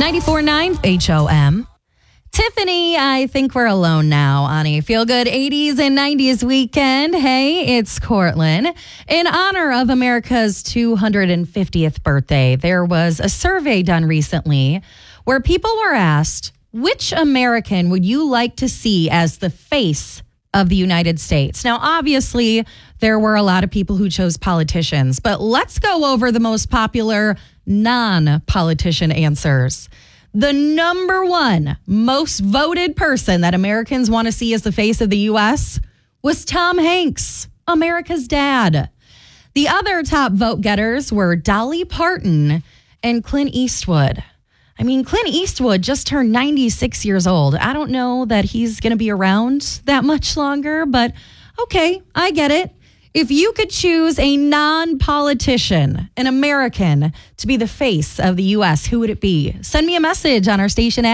94.9 HOM. Tiffany, I think we're alone now on a feel-good 80s and 90s weekend. Hey, it's Cortland. In honor of America's 250th birthday, there was a survey done recently where people were asked, which American would you like to see as the face of the United States? Now, obviously, there were a lot of people who chose politicians, but let's go over the most popular non-politician answers. The number one most voted person that Americans want to see as the face of the U.S. was Tom Hanks, America's dad. The other top vote getters were Dolly Parton and Clint Eastwood. I mean, Clint Eastwood just turned 96 years old. I don't know that he's going to be around that much longer, but okay, I get it. If you could choose a non-politician, an American, to be the face of the U.S., who would it be? Send me a message on our station app.